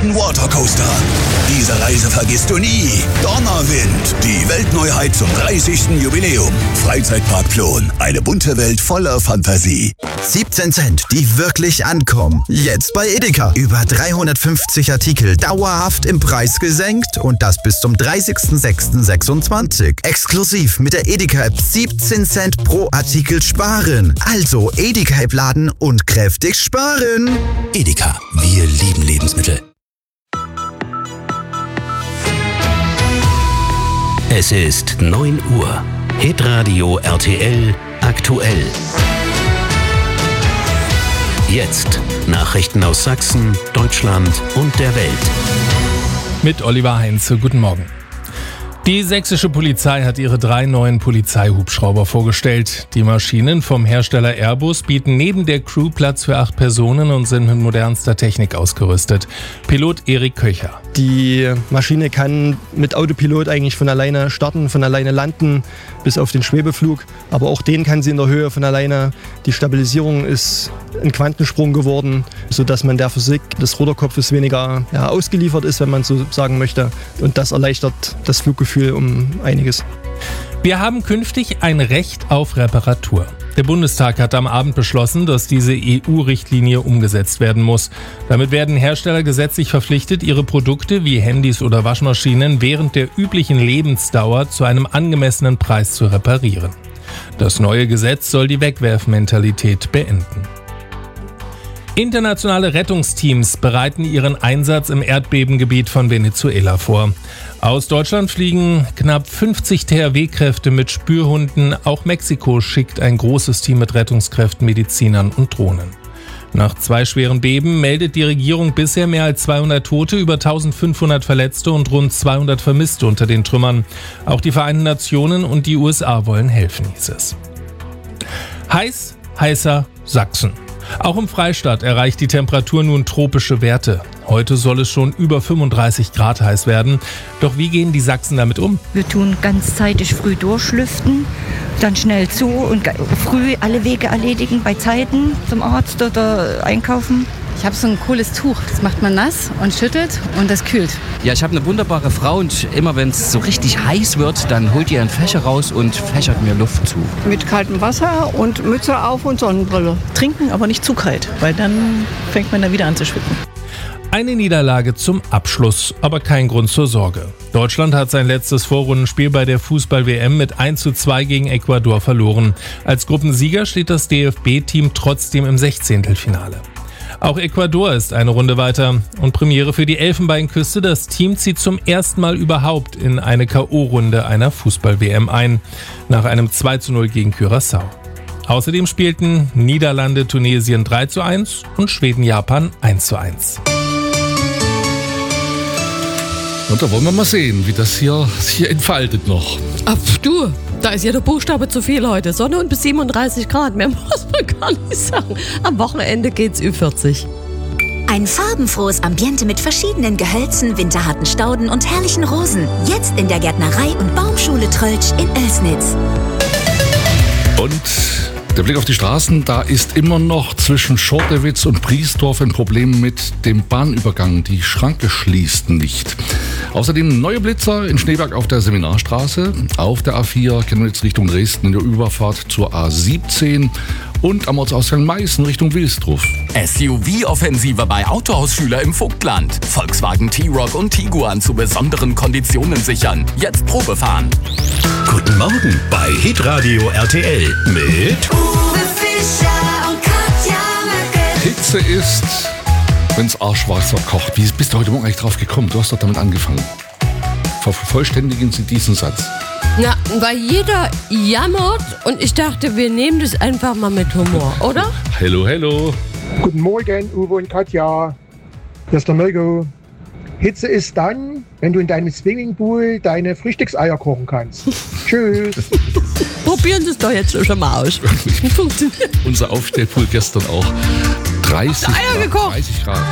schnellsten Watercoaster. Diese Reise vergisst du nie. Donnerwind, die Weltneuheit zum 30. Jubiläum. Freizeitpark Plon, eine bunte Welt voller Fantasie. 17 Cent, die wirklich ankommen. Jetzt bei Edeka. Über 350 Artikel dauerhaft im Preis gesenkt und das bis zum 30.06.26. Exklusiv mit der Edeka-App 17 Cent pro Artikel sparen. Also Edeka-App laden und kräftig sparen. Edeka, wir lieben Lebensmittel. Es ist 9 Uhr. Hitradio RTL aktuell. Jetzt Nachrichten aus Sachsen, Deutschland und der Welt. Mit Oliver Heinze, guten Morgen. Die sächsische Polizei hat ihre 3 neuen Polizeihubschrauber vorgestellt. Die Maschinen vom Hersteller Airbus bieten neben der Crew Platz für 8 Personen und sind mit modernster Technik ausgerüstet. Pilot Erik Köcher. Die Maschine kann mit Autopilot eigentlich von alleine starten, von alleine landen, bis auf den Schwebeflug. Aber auch den kann sie in der Höhe von alleine. Die Stabilisierung ist ein Quantensprung geworden, sodass man der Physik des Ruderkopfes weniger ausgeliefert ist, wenn man so sagen möchte. Und das erleichtert das Fluggefühl um einiges. Wir haben künftig ein Recht auf Reparatur. Der Bundestag hat am Abend beschlossen, dass diese EU-Richtlinie umgesetzt werden muss. Damit werden Hersteller gesetzlich verpflichtet, ihre Produkte wie Handys oder Waschmaschinen während der üblichen Lebensdauer zu einem angemessenen Preis zu reparieren. Das neue Gesetz soll die Wegwerfmentalität beenden. Internationale Rettungsteams bereiten ihren Einsatz im Erdbebengebiet von Venezuela vor. Aus Deutschland fliegen knapp 50 THW-Kräfte mit Spürhunden. Auch Mexiko schickt ein großes Team mit Rettungskräften, Medizinern und Drohnen. Nach 2 schweren Beben meldet die Regierung bisher mehr als 200 Tote, über 1500 Verletzte und rund 200 Vermisste unter den Trümmern. Auch die Vereinten Nationen und die USA wollen helfen, hieß es. Heißer Sachsen. Auch im Freistaat erreicht die Temperatur nun tropische Werte. Heute soll es schon über 35 Grad heiß werden. Doch wie gehen die Sachsen damit um? Wir tun ganzzeitig früh durchlüften, dann schnell zu und früh alle Wege erledigen bei Zeiten zum Arzt oder einkaufen. Ich habe so ein cooles Tuch, das macht man nass und schüttelt und das kühlt. Ja, ich habe eine wunderbare Frau und immer wenn es so richtig heiß wird, dann holt ihr einen Fächer raus und fächert mir Luft zu. Mit kaltem Wasser und Mütze auf und Sonnenbrille. Trinken, aber nicht zu kalt, weil dann fängt man da wieder an zu schwitzen. Eine Niederlage zum Abschluss, aber kein Grund zur Sorge. Deutschland hat sein letztes Vorrundenspiel bei der Fußball-WM mit 1:2 gegen Ecuador verloren. Als Gruppensieger steht das DFB-Team trotzdem im 16. Auch Ecuador ist eine Runde weiter und Premiere für die Elfenbeinküste. Das Team zieht zum ersten Mal überhaupt in eine K.O.-Runde einer Fußball-WM ein, nach einem 2:0 gegen Curaçao. Außerdem spielten Niederlande Tunesien 3:1 und Schweden Japan 1:1. Und da wollen wir mal sehen, wie das hier sich entfaltet noch. Ach du, da ist ja der Buchstabe zu viel heute. Sonne und bis 37 Grad, mehr muss man gar nicht sagen. Am Wochenende geht's Ü40. Ein farbenfrohes Ambiente mit verschiedenen Gehölzen, winterharten Stauden und herrlichen Rosen. Jetzt in der Gärtnerei- und Baumschule Tröltsch in Oelsnitz. Und der Blick auf die Straßen, da ist immer noch zwischen Schortewitz und Priesdorf ein Problem mit dem Bahnübergang. Die Schranke schließt nicht. Außerdem neue Blitzer in Schneeberg auf der Seminarstraße. Auf der A4 Chemnitz Richtung Dresden in der Überfahrt zur A17 und am Ortsausgang Meißen Richtung Wilsdruff. SUV-Offensive bei Autohausschüler im Vogtland. Volkswagen T-Roc und Tiguan zu besonderen Konditionen sichern. Jetzt Probefahren. Guten Morgen bei Hitradio RTL mit Uwe Fischer und Katja Möcke. Hitze ist, wenn's Arschwasser kocht. Wie bist du heute Morgen eigentlich drauf gekommen? Du hast doch damit angefangen. Vervollständigen Sie diesen Satz. Na, weil jeder jammert und ich dachte, wir nehmen das einfach mal mit Humor, oder? Hello. Guten Morgen, Uwe und Katja. Hier ist der Mirko. Hitze ist dann, wenn du in deinem Swimmingpool deine Frühstückseier kochen kannst. Tschüss. Probieren Sie es doch jetzt schon mal aus. Funktioniert. Unser Aufstellpool gestern auch. 30 Grad.